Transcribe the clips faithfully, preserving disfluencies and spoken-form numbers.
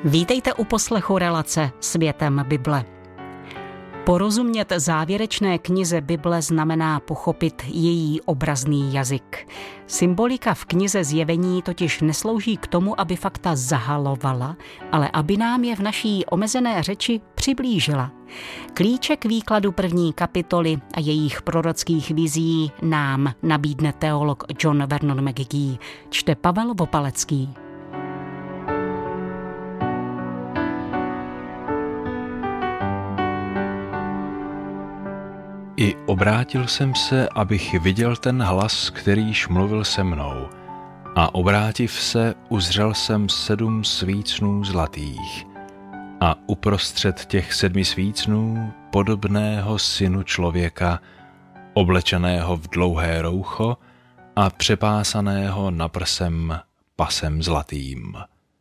Vítejte u poslechu relace Světem Bible. Porozumět závěrečné knize Bible znamená pochopit její obrazný jazyk. Symbolika v knize Zjevení totiž neslouží k tomu, aby fakta zahalovala, ale aby nám je v naší omezené řeči přiblížila. Klíče k výkladu první kapitoly a jejich prorockých vizí nám nabídne teolog John Vernon McGee, čte Pavel Vopalecký. I obrátil jsem se, abych viděl ten hlas, kterýž mluvil se mnou. A obrátiv se, uzřel jsem sedm svícnů zlatých. A uprostřed těch sedmi svícnů podobného synu člověka, oblečeného v dlouhé roucho a přepásaného na prsem pasem zlatým.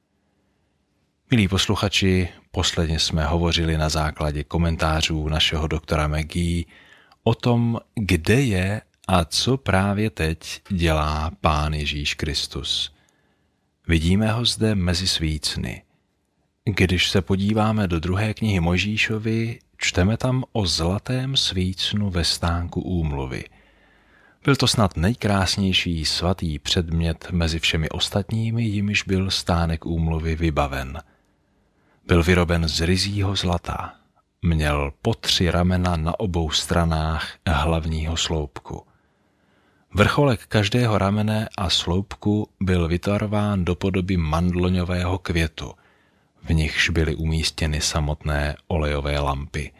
Milí posluchači, posledně jsme hovořili na základě komentářů našeho doktora McGee o tom, kde je a co právě teď dělá Pán Ježíš Kristus. Vidíme ho zde mezi svícny. Když se podíváme do druhé knihy Mojžíšovy, čteme tam o zlatém svícnu ve stánku úmluvy. Byl to snad nejkrásnější svatý předmět mezi všemi ostatními, jimiž byl stánek úmluvy vybaven. Byl vyroben z ryzího zlata. Měl po tři ramena na obou stranách hlavního sloupku. Vrcholek každého ramene a sloupku byl vytvarován do podoby mandloňového květu, v nichž byly umístěny samotné olejové lampy.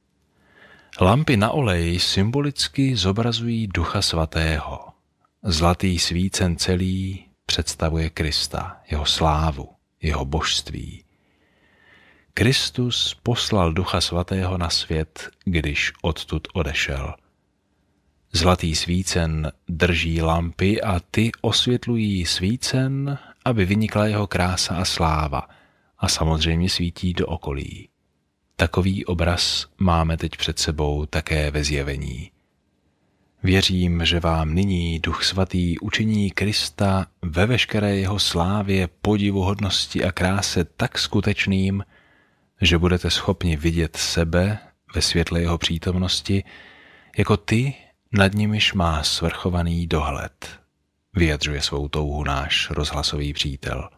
Lampy na olej symbolicky zobrazují Ducha Svatého. Zlatý svícen celý představuje Krista, jeho slávu, jeho božství. Kristus poslal Ducha Svatého na svět, když odtud odešel. Zlatý svícen drží lampy a ty osvětlují svícen, aby vynikla jeho krása a sláva, a samozřejmě svítí do okolí. Takový obraz máme teď před sebou také ve Zjevení. Věřím, že vám nyní Duch Svatý učiní Krista ve veškeré jeho slávě, podivuhodnosti a kráse tak skutečným, že budete schopni vidět sebe ve světle jeho přítomnosti jako ty, nad nimiž má svrchovaný dohled, vyjadřuje svou touhu náš rozhlasový přítel.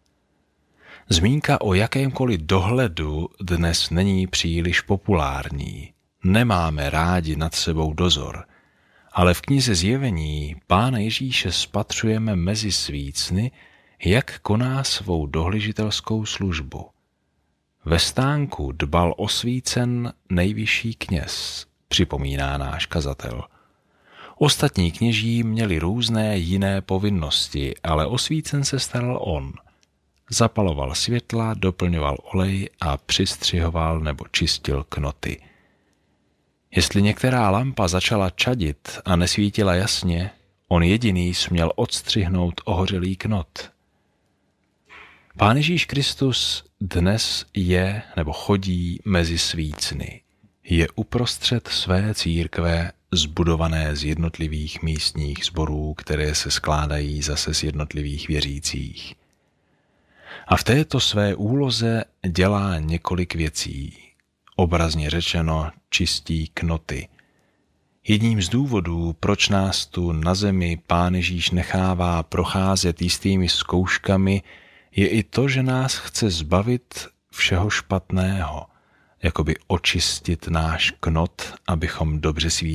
Zmínka o jakémkoliv dohledu dnes není příliš populární. Nemáme rádi nad sebou dozor, ale v knize Zjevení Pána Ježíše spatřujeme mezi svícny, jak koná svou dohlížitelskou službu. Ve stánku dbal o svícen nejvyšší kněz, připomíná náš kazatel. Ostatní kněží měli různé jiné povinnosti, ale o svícen se staral on. Zapaloval světla, doplňoval olej a přistřihoval nebo čistil knoty. Jestli některá lampa začala čadit a nesvítila jasně, on jediný směl odstřihnout ohořelý knot. Pán Ježíš Kristus dnes je nebo chodí mezi svícny. Je uprostřed své církve zbudované z jednotlivých místních sborů, které se skládají zase z jednotlivých věřících. A v této své úloze dělá několik věcí. Obrazně řečeno čistí knoty. Jedním z důvodů, proč nás tu na zemi Pán Ježíš nechává procházet jistými zkouškami, je i to, že nás chce zbavit všeho špatného, jakoby očistit náš knot, abychom dobře svítili.